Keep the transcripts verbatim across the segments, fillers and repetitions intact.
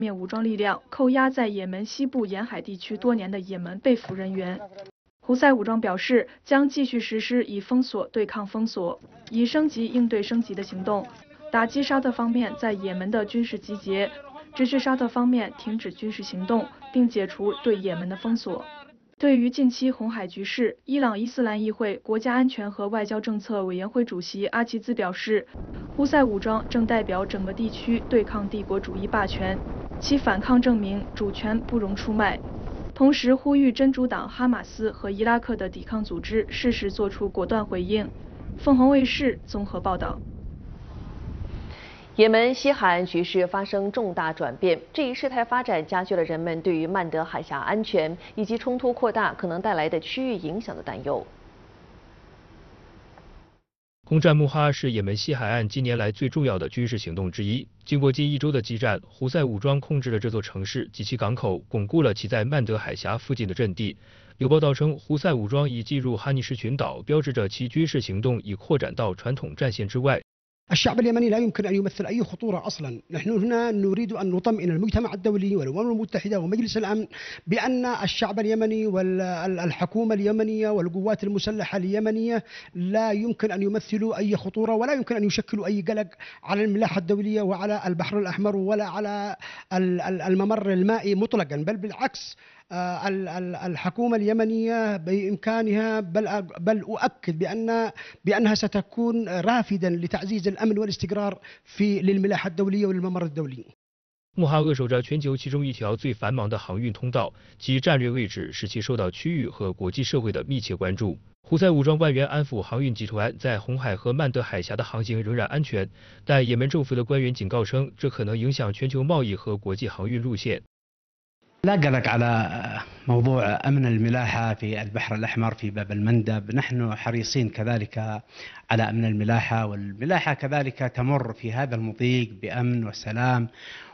面武装力量扣押在也门西部沿海地区多年的也门被俘人员。胡塞武装表示，将继续实施以封锁对抗封锁、以升级应对升级的行动，打击沙特方面在也门的军事集结，指示沙特方面停止军事行动，并解除对也门的封锁。对于近期红海局势，伊朗伊斯兰议会国家安全和外交政策委员会主席阿齐兹表示，胡塞武装正代表整个地区对抗帝国主义霸权，其反抗证明主权不容出卖。同时呼吁真主党哈马斯和伊拉克的抵抗组织适时作出果断回应。凤凰卫视综合报道。 也门西海岸局势发生重大转变，这一事态发展加剧了人们对于曼德海峡安全以及冲突扩大可能带来的区域影响的担忧。 攻占穆哈是也门西海岸近年来最重要的军事行动之一。经过近一周的激战，胡塞武装控制了这座城市及其港口，巩固了其在曼德海峡附近的阵地。有报道称，胡塞武装已进入哈尼什群岛，标志着其军事行动已扩展到传统战线之外。 الشعب اليمني لا يمكن أن يمثل أي خطورة أصلا، نحن هنا نريد أن نطمئن المجتمع الدولي والأمم المتحدة ومجلس الأمن بأن الشعب اليمني والحكومة اليمنية والقوات المسلحة اليمنية لا يمكن أن يمثلوا أي خطورة ولا يمكن أن يشكلوا أي قلق على الملاحة الدولية وعلى البحر الأحمر ولا على الممر المائي مطلقا، بل بالعكس الحكومة اليمنية بإمكانها بل بل أؤكد بأن بأنها ستكون رافدا لتعزيز الأمن والاستقرار في للملاحة الدولية وللممر الدولي. 穆哈扼守着全球其中一条最繁忙的航运通道，其战略位置使其受到区域和国际社会的密切关注。胡塞武装官员安抚航运集团在红海和曼德海峡的航行仍然安全，但也门政府的官员警告称，这可能影响全球贸易和国际航运路线。 لا قلق على موضوع أمن الملاحة في البحر الأحمر في باب المندب، نحن حريصين كذلك على أمن الملاحة، والملاحة كذلك تمر في هذا المضيق بأمن وسلام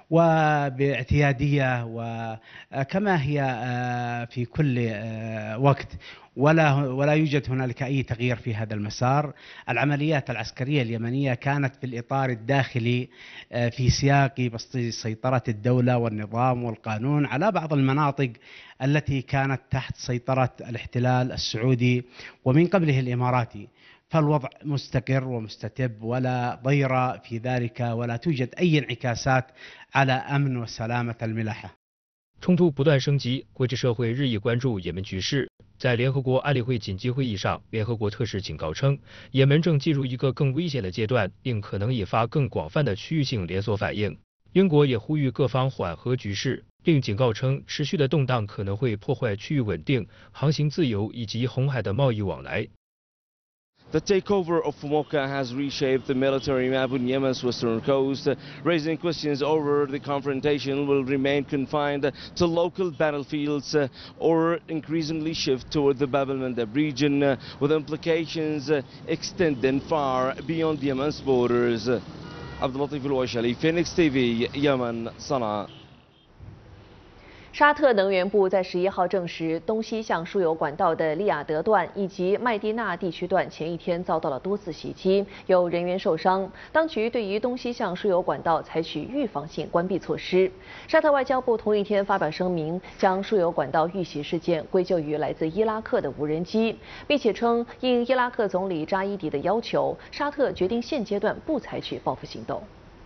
وباعتيادية وكما هي في كل وقت، ولا ولا يوجد هنالك أي تغيير في هذا المسار. العمليات العسكرية اليمنية كانت في الإطار الداخلي في سياق بسط سيطرة الدولة والنظام والقانون على بعض المناطق التي كانت تحت سيطرة الاحتلال السعودي ومن قبله الإماراتي. فالوضع مستقر ومستتب ولا ضير في ذلك ولا توجد أي انعكاسات على أمن وسلامة الملاحة. 冲突不断升级，国际社会日益关注也门局势。在联合国安理会紧急会议上，联合国特使警告称，也门正进入一个更危险的阶段，并可能引发更广泛的区域性连锁反应。英国也呼吁各方缓和局势，并警告称，持续的动荡可能会破坏区域稳定、航行自由以及红海的贸易往来。 The takeover of Fumoka has reshaped the military map on Yemen's western coast, raising questions over the confrontation will remain confined to local battlefields or increasingly shift toward the Bab el-Mandeb region, with implications extending far beyond Yemen's borders. Abdul Latif al-Washali, Phoenix T V, Yemen, Sana'a. 沙特能源部在十一号证实，东西向输油管道的利雅得段以及麦地那地区段前一天遭到了多次袭击，有人员受伤。当局对于东西向输油管道采取预防性关闭措施。沙特外交部同一天发表声明，将输油管道遇袭事件归咎于来自伊拉克的无人机，并且称应伊拉克总理扎伊迪的要求，沙特决定现阶段不采取报复行动。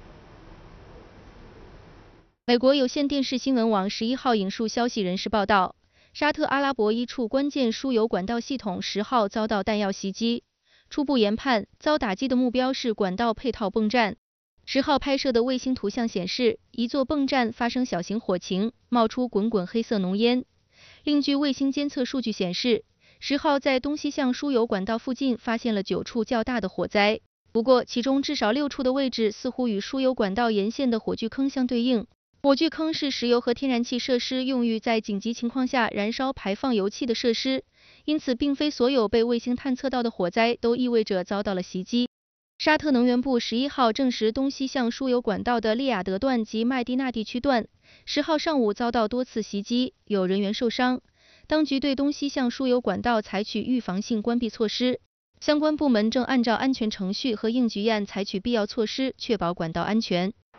美国有线电视新闻网十一号引述消息人士报道，沙特阿拉伯一处关键输油管道系统十号遭到弹药袭击，初步研判遭打击的目标是管道配套泵站。十号拍摄的卫星图像显示，一座泵站发生小型火情，冒出滚滚黑色浓烟。另据卫星监测数据显示，十号在东西向输油管道附近发现了九处较大的火灾，不过其中至少六处的位置似乎与输油管道沿线的火炬坑相对应。 火炬坑是石油和天然气设施用于在紧急情况下燃烧排放油气的设施，因此并非所有被卫星探测到的火灾都意味着遭到了袭击。沙特能源部十一号证实，东西向输油管道的利雅得段及麦地那地区段，十号上午遭到多次袭击，有人员受伤。当局对东西向输油管道采取预防性关闭措施，相关部门正按照安全程序和应急案采取必要措施，确保管道安全。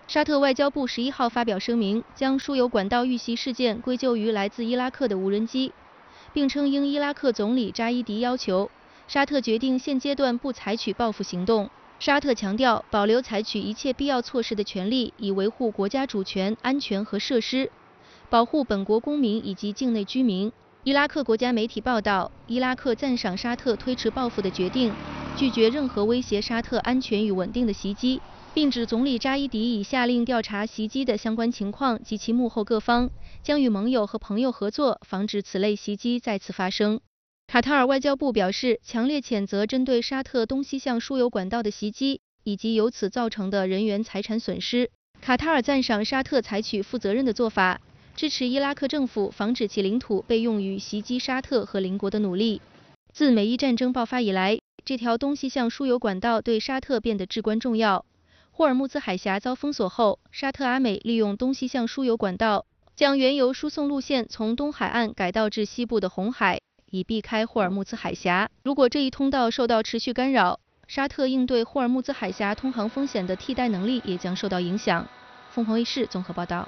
沙特外交部十一号发表声明，将输油管道遇袭事件归咎于来自伊拉克的无人机，并称应伊拉克总理扎伊迪要求，沙特决定现阶段不采取报复行动。沙特强调保留采取一切必要措施的权利，以维护国家主权、安全和设施，保护本国公民以及境内居民。伊拉克国家媒体报道，伊拉克赞赏沙特推迟报复的决定，拒绝任何威胁沙特安全与稳定的袭击，并指总理扎伊迪已下令调查袭击的相关情况及其幕后各方，将与盟友和朋友合作，防止此类袭击再次发生。卡塔尔外交部表示，强烈谴责针对沙特东西向输油管道的袭击，以及由此造成的人员财产损失。卡塔尔赞赏沙特采取负责任的做法，支持伊拉克政府防止其领土被用于袭击沙特和邻国的努力。自美伊战争爆发以来，这条东西向输油管道对沙特变得至关重要。霍尔木兹海峡遭封锁后，沙特阿美利用东西向输油管道，将原油输送路线从东海岸改道至西部的红海，以避开霍尔木兹海峡。如果这一通道受到持续干扰，沙特应对霍尔木兹海峡通航风险的替代能力也将受到影响。凤凰卫视综合报道。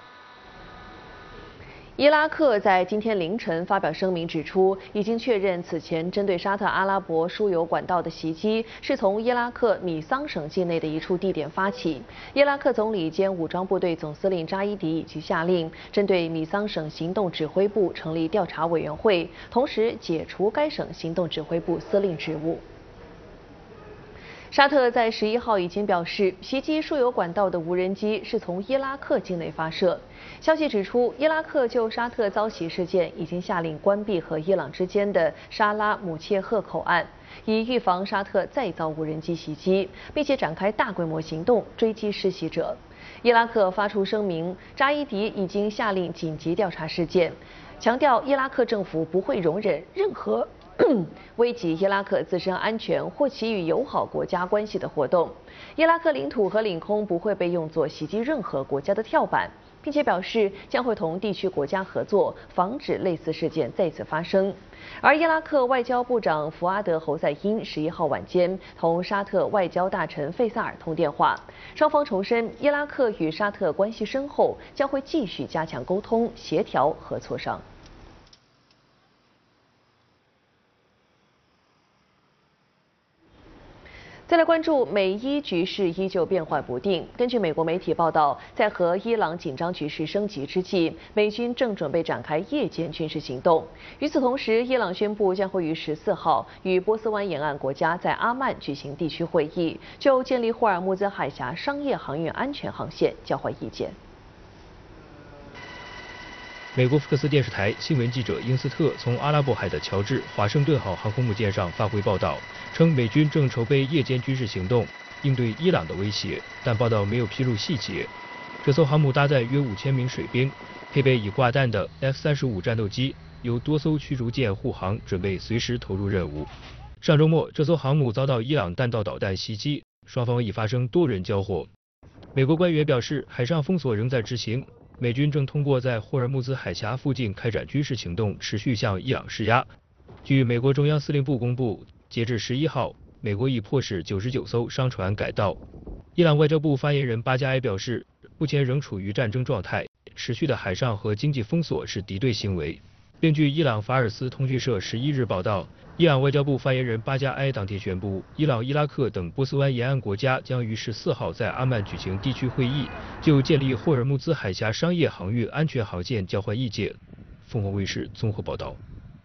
伊拉克在今天凌晨发表声明，指出已经确认此前针对沙特阿拉伯输油管道的袭击是从伊拉克米桑省境内的一处地点发起。伊拉克总理兼武装部队总司令扎伊迪已经下令针对米桑省行动指挥部成立调查委员会，同时解除该省行动指挥部司令职务。沙特在十一号已经表示，袭击输油管道的无人机是从伊拉克境内发射。消息指出，伊拉克就沙特遭袭事件已经下令关闭和伊朗之间的沙拉姆切赫口岸，以预防沙特再遭无人机袭击，并且展开大规模行动追击施袭者。伊拉克发出声明，扎伊迪已经下令紧急调查事件，强调伊拉克政府不会容忍任何危及伊拉克自身安全或其与友好国家关系的活动。伊拉克领土和领空不会被用作袭击任何国家的跳板，并且表示将会同地区国家合作，防止类似事件再次发生。而伊拉克外交部长福阿德·侯赛因十一号晚间同沙特外交大臣费萨尔通电话，双方重申伊拉克与沙特关系深厚，将会继续加强沟通、协调和磋商。再来关注美伊局势依旧变幻不定。根据美国媒体报道，在和伊朗紧张局势升级之际，美军正准备展开夜间军事行动。与此同时，伊朗宣布将会于十四号与波斯湾沿岸国家在阿曼举行地区会议，就建立霍尔木兹海峡商业航运安全航线交换意见。 美国福克斯电视台新闻记者英斯特从阿拉伯海的乔治华盛顿号航空母舰上发回报道，称美军正筹备夜间军事行动，应对伊朗的威胁，但报道没有披露细节。这艘航母搭载约五千名水兵，配备已挂弹的 F 三十五战斗机，由多艘驱逐舰护航，准备随时投入任务。上周末，这艘航母遭到伊朗弹道导弹袭击，双方已发生多人交火。美国官员表示，海上封锁仍在执行。美军正通过在霍尔木兹海峡附近开展军事行动，持续向伊朗施压。据美国中央司令部公布，截至十一号，美国已迫使九十九艘商船改道。伊朗外交部发言人巴加埃表示，目前仍处于战争状态，持续的海上和经济封锁是敌对行为。另据伊朗法尔斯通讯社十一日报道，伊朗外交部发言人巴加埃当天宣布，伊朗、伊拉克等波斯湾沿岸国家将于十四号在阿曼举行地区会议，就建立霍尔木兹海峡商业航运安全航线交换意见。凤凰卫视综合报道。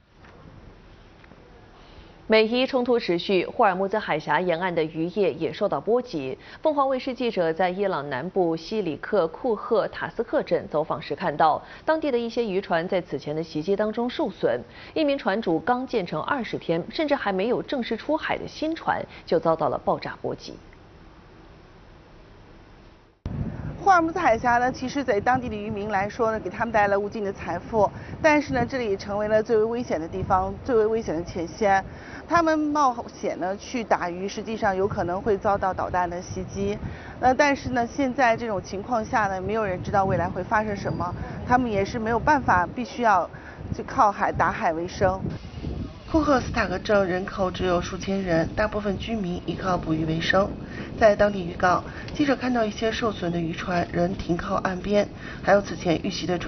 美伊冲突持续，霍尔木兹海峡沿岸的渔业也受到波及。凤凰卫视记者在伊朗南部西里克库赫塔斯克镇走访时看到，当地的一些渔船在此前的袭击当中受损，一名船主刚建成二十天，甚至还没有正式出海的新船就遭到了爆炸波及。 霍尔木兹海峡呢，其实对当地的渔民来说呢，给他们带来了无尽的财富，但是呢，这里成为了最为危险的地方，最为危险的前线。他们冒险呢去打鱼，实际上有可能会遭到导弹的袭击。呃，但是呢，现在这种情况下呢，没有人知道未来会发生什么，他们也是没有办法，必须要去靠海打海为生。 库赫斯塔格镇人口只有数千人，大部分居民依靠捕鱼为生。在当地渔港，记者看到一些受损的渔船仍停靠岸边，还有此前遇袭的船。